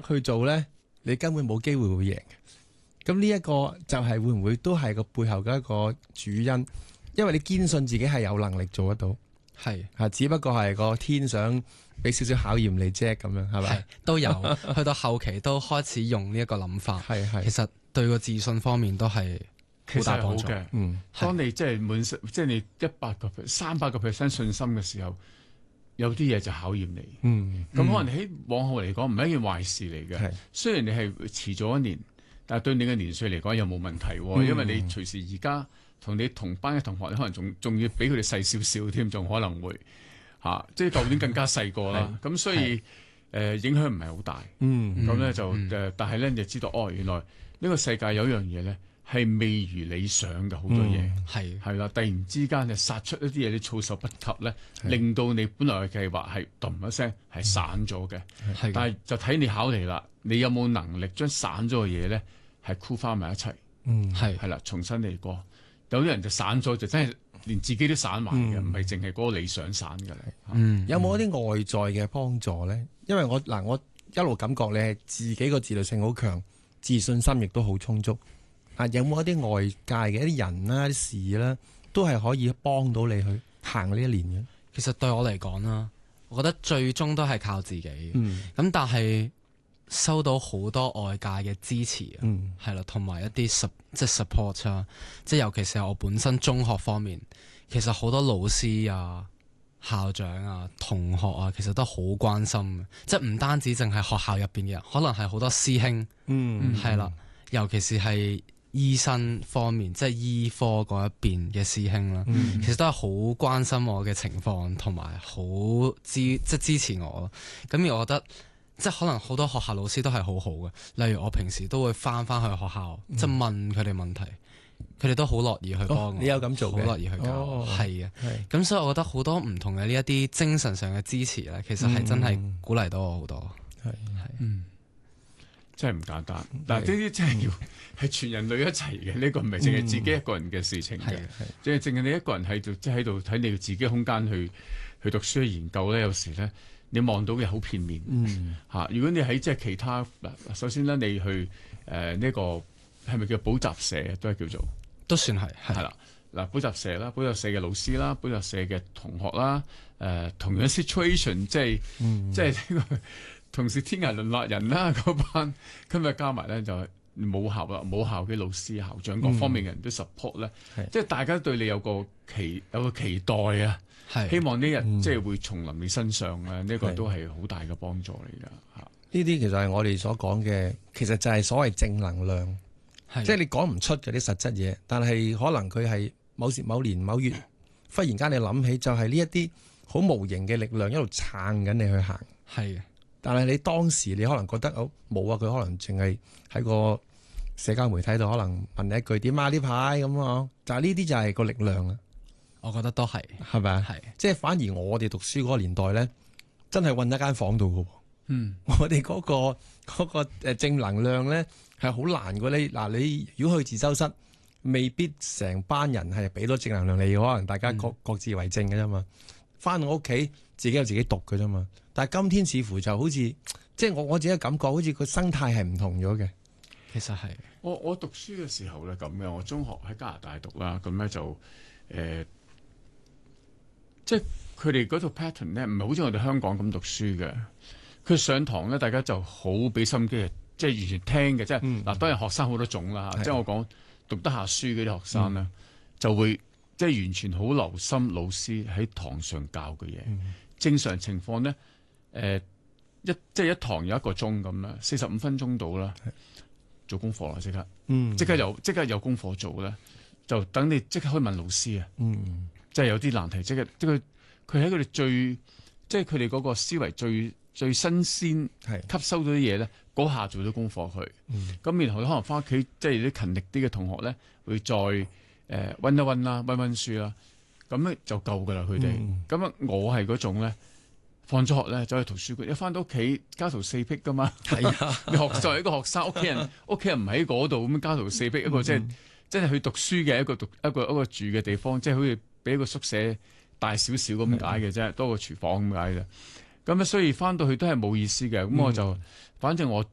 去做咧，你根本冇機會會贏嘅。咁呢一個就係會唔會都係個背後嘅一個主因？因為你堅信自己係有能力做得到， 係只不過係個天想俾少少考驗你啫，咁樣係咪？ 都有去到後期都開始用呢一個諗法，其實對個自信方面都係好大幫助嘅。 當你即係你300% 信心嘅時候，有啲嘢就考驗你。咁可能喺往後嚟講唔係一件壞事嚟嘅。雖然你係遲咗1年，但係對你嘅年歲嚟講又冇問題，因為你隨時而家同你同班嘅同學，你可能仲要比佢哋細少少添，仲可能會即係舊年更加細個啦。咁所以影響唔係好大。咁咧就但係咧你就知道原來呢個世界有一樣嘢咧係未如理想嘅，好多嘢係啦，突然之間就殺出一啲嘢，你措手不及咧，令到你本來嘅計劃係咚一聲係散咗嘅。但係就睇你考慮啦，你有冇能力將散咗嘅嘢咧係箍翻埋一齊？係啦，重新嚟過。有啲人就散咗，就真係連自己都散埋嘅，唔係淨係嗰個理想散嘅咧。 有冇一啲外在嘅幫助咧？因為我一路感覺你係自己個自律性好強，自信心亦都好充足。有冇一啲外界嘅一啲人啦、啲事啦，都係可以幫到你去行呢一年嘅？ 其實對我嚟講啦，我覺得最終都係靠自己。咁但係收到好多外界嘅支持啊，係啦，同埋一啲即係 support 啊，即係尤其是係我本身中學方面，其實好多老師啊、校長啊、同學啊，其實都好關心，即係唔單止淨係學校入邊嘅人，可能係好多師兄，係啦，尤其是係醫生方面，即係醫科嗰一邊嘅師兄啦，其實都係好關心我嘅情況，同埋好即係支持我。咁而我覺得，即係可能好多學校老師都係好好嘅，例如我平時都會翻去學校，即係問佢哋問題，佢哋都好樂意去幫我。 你有咁做嘅？ 好樂意去教，係嘅。咁所以我覺得好多唔同嘅呢一啲精神上嘅支持咧，其實係真係鼓勵到我好多。 真係唔簡單。嗱，呢啲真係要係全人類一齊嘅，呢個唔係淨係自己一個人嘅事情嘅，即係淨係你一個人喺度，即係喺度睇你自己空間去讀書去研究咧，有時咧。你望到嘅好片面，如果你喺即係其他首先咧，你去呢個係咪叫補習社都係叫做， 都算係啦。嗱，補習社啦，補習社嘅老師啦，補習社嘅同學啦，同樣 situation 即係呢個同是天涯淪落人啦嗰班，今日加埋咧就係母校啦，母校嘅老師、校長各方面嘅人都 support 咧，即係大家對你有個期待啊。希望呢日即係會重臨你身上啊！呢個都係好大嘅幫助嚟噶吓。 呢啲其實係我哋所講嘅，其實就係所謂正能量，即係你講唔出嗰啲實質嘢，但係可能佢係某年某月忽然間你諗起，就係呢一啲好無形嘅力量一路撐緊你去行。 係， 但係你當時你可能覺得冇啊，佢可能淨係喺個社交媒體度可能問你一句點啊呢排咁啊，但係呢啲就係個力量啊。 我覺得都係咪啊？係，即係反而我哋讀書嗰個年代咧，真係韞一間房度㗎。我哋嗰個正能量咧係好難㗎。你如果去自修室，未必成班人係俾到正能量你，可能大家各自為政嘅啫嘛。翻到屋企自己有自己讀嘅啫嘛。但係今天似乎就好似，即係我自己嘅感覺，好似個生態係唔同咗嘅。 其實係我讀書嘅時候咧咁嘅，我中學喺加拿大讀啦，咁咧就即係佢哋嗰套 pattern 咧，唔係好似我哋香港咁讀書嘅。佢上堂咧，大家就好俾心機，即係完全聽嘅。即係嗱，當然學生好多種啦。即係我講讀得下書嗰啲學生咧，就會即係完全好留心老師喺堂上教嘅嘢。正常情況咧，即係一堂有1個鐘咁啦，45分鐘到啦，做功課啦，即刻有功課做咧，就等你即刻可以問老師啊。即係有啲難題，即係佢喺佢哋即係佢哋嗰個思維最新鮮吸收到啲嘢咧，嗰下做咗功課去。咁然後可能翻屋企，即係啲勤力啲嘅同學咧，會再温一温啦，温書啦，咁咧就夠噶啦佢哋。咁我係嗰種咧，放咗學咧走去圖書館，一翻到屋企家徒四壁噶嘛。係啊，你作為一個學生，屋企人唔喺嗰度，咁家徒四壁一個即係真係去讀書嘅一個住嘅地方，即係好似俾一個宿舍大少少咁解嘅啫，多個廚房咁解嘅。咁所以翻到去都係冇意思嘅。咁我就反正我